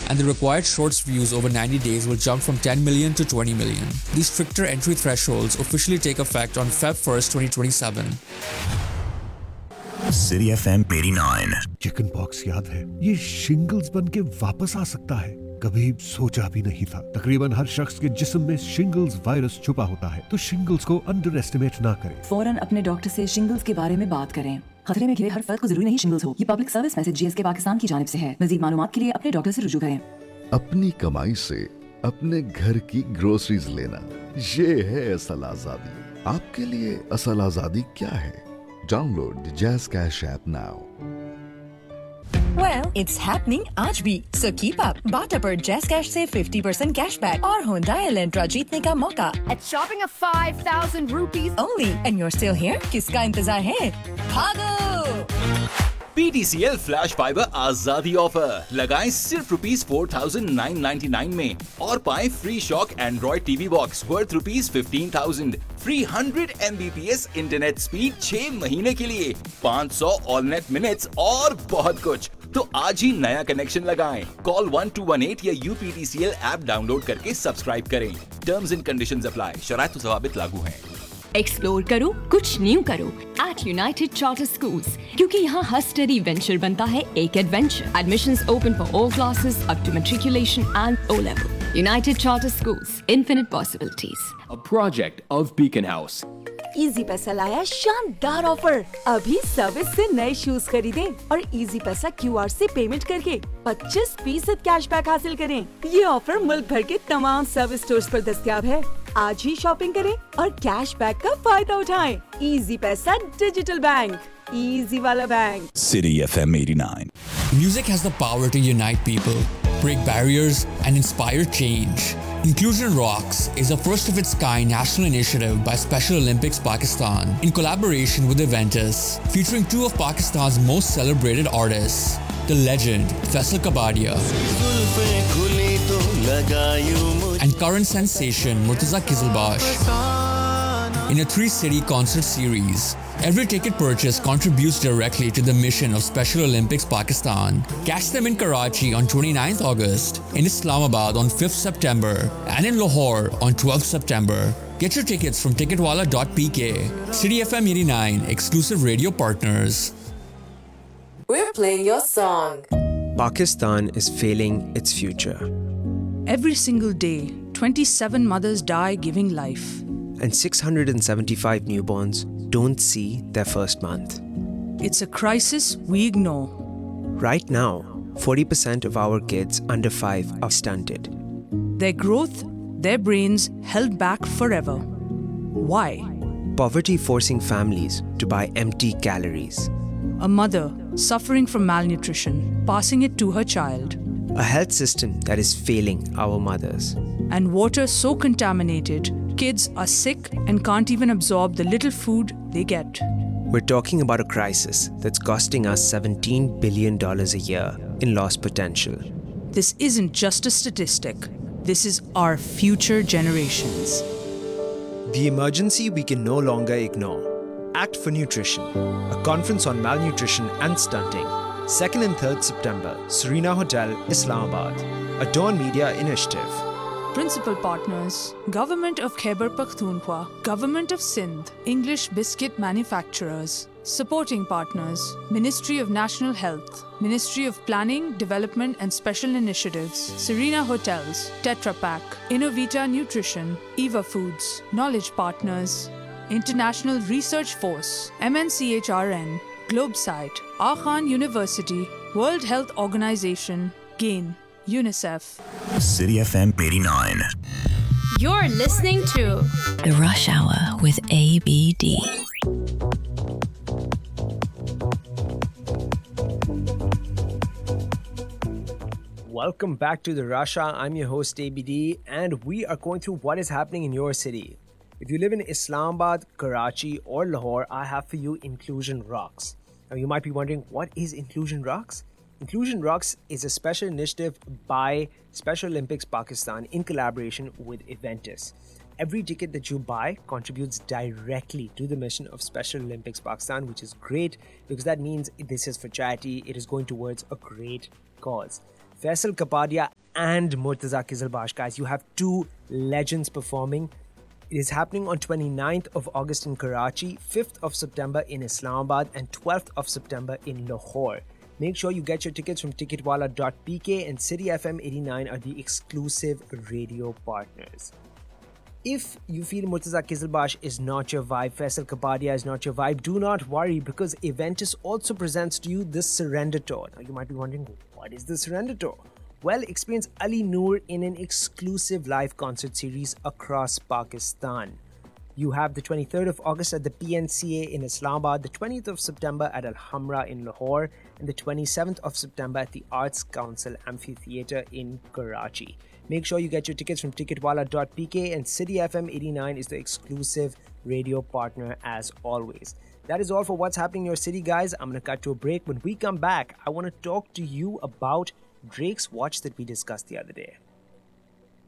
and the required shorts views over 90 days will jump from 10 million to 20 million. These stricter entry thresholds officially take effect on Feb 1st, 2027. City FM 89. Chicken pox याद है? ये shingles बन के वापस आ सकता है। कभी सोचा भी नहीं था। तकरीबन हर शख्स के जिस्म में शिंगल्स वायरस छुपा होता है, तो शिंगल्स को अंडर एस्टिमेट ना करें। फौरन अपने डॉक्टर से शिंगल्स के बारे में बात करें। खतरे में घिरे हर फर्द को जरूरी नहीं शिंगल्स हो। ये public service message GSK Pakistan की जानिब से है। मजीद मालूमात के लिए अपने डॉक्टर से रुजू करें। अपनी कमाई से अपने घर की ग्रोसरीज लेना, ये है असल आजादी। आपके लिए असल आजादी क्या है? Download the Jazz Cash app now. Well, it's happening आज भी, so keep up. बाटा पर Jazz Cash से 50% cashback और Hyundai Elantra जीतने का मौका. At shopping of 5,000 rupees Only, and you're still here? किसका इंतजार है? भागो! PTCL फ्लैश फाइबर आजादी ऑफर लगाएं सिर्फ ₹4,999 में और पाएं free shock Android TV box worth ₹15,000, free 100 Mbps internet speed 6 महीने के लिए, 500 ऑल नेट मिनट्स और बहुत कुछ। तो आज ही नया कनेक्शन लगाएं। कॉल 1218 या UPTCL ऐप डाउनलोड करके सब्सक्राइब करें। टर्म्स एंड कंडीशंस अप्लाई, शराइत व ज़वाबित लागू हैं। एक्सप्लोर करो, कुछ न्यू करो एट यूनाइटेड चार्टर स्कूल्स, क्योंकि यहाँ हर स्टडी वेंचर बनता है एक adventure. Admissions open for all classes up to matriculation and O level. United Charter Schools, infinite possibilities. A project of Beacon House. Easy पैसा लाया शानदार ऑफर। अभी सर्विस से नए शूज खरीदें और इजी पैसा QR से पेमेंट करके 25% कैशबैक हासिल करें। ये ऑफर मुल्क भर के तमाम सर्विस स्टोर्स पर दस्तयाब है। आज ही शॉपिंग करें और कैशबैक का फायदा उठाएं। इजी पैसा डिजिटल बैंक, इजी वाला bank. City FM 89. Music has the power to unite people, break barriers, and inspire change. Inclusion Rocks is a first-of-its-kind national initiative by Special Olympics Pakistan in collaboration with Aventus, featuring two of Pakistan's most celebrated artists, the legend Faisal Kabadia and current sensation Murtaza Kizilbash. In a 3-city concert series, every ticket purchase contributes directly to the mission of Special Olympics Pakistan. Catch them in Karachi on 29th August, in Islamabad on 5th September, and in Lahore on 12th September. Get your tickets from ticketwala.pk. City FM 89, exclusive radio partners. We're playing your song. Pakistan is failing its future. Every single day, 27 mothers die giving life. And 675 newborns don't see their first month. It's a crisis we ignore. Right now, 40% of our kids under 5 are stunted. Their growth, their brains held back forever. Why? Poverty forcing families to buy empty calories. A mother suffering from malnutrition, passing it to her child. A health system that is failing our mothers. And water so contaminated, kids are sick and can't even absorb the little food they get. We're talking about a crisis that's costing us $17 billion a year in lost potential. This isn't just a statistic. This is our future generations. The emergency we can no longer ignore. Act for Nutrition, a conference on malnutrition and stunting. 2nd and 3rd September, Serena Hotel, Islamabad. A Dawn Media initiative. Principal partners: Government of Khyber Pakhtunkhwa, Government of Sindh, English Biscuit Manufacturers. Supporting partners: Ministry of National Health, Ministry of Planning, Development and Special Initiatives, Serena Hotels, Tetra Pak, Innovita Nutrition, Eva Foods. Knowledge partners: International Research Force, MNCHRN, Globesite, Akhan University, World Health Organization, GAIN, UNICEF. City FM 89. You're listening to The Rush Hour with ABD. Welcome back to The Rush Hour. I'm your host ABD, and we are going through what is happening in your city. If you live in Islamabad, Karachi, or Lahore, I have for you Inclusion Rocks. Now, you might be wondering, what is Inclusion Rocks? Inclusion Rocks is a special initiative by Special Olympics Pakistan in collaboration with Aventus. Every ticket that you buy contributes directly to the mission of Special Olympics Pakistan, which is great because that means this is for charity, it is going towards a great cause. Faisal Kapadia and Murtaza Qizilbash. Guys, you have two legends performing. It is happening on 29th of August in Karachi, 5th of September in Islamabad, and 12th of September in Lahore. Make sure you get your tickets from ticketwala.pk, and City FM 89 are the exclusive radio partners. If you feel Murtaza Qizilbash is not your vibe, Faisal Kapadia is not your vibe, do not worry, because Aventus also presents to you the Surrender Tour. Now you might be wondering, what is the Surrender Tour? Well, experience Ali Noor in an exclusive live concert series across Pakistan. You have the 23rd of August at the PNCA in Islamabad, the 20th of September at Al Hamra in Lahore, and the 27th of September at the Arts Council Amphitheatre in Karachi. Make sure you get your tickets from ticketwala.pk, and City FM 89 is the exclusive radio partner as always. That is all for what's happening in your city, guys. I'm going to cut to a break. When we come back, I want to talk to you about Drake's watch that we discussed the other day.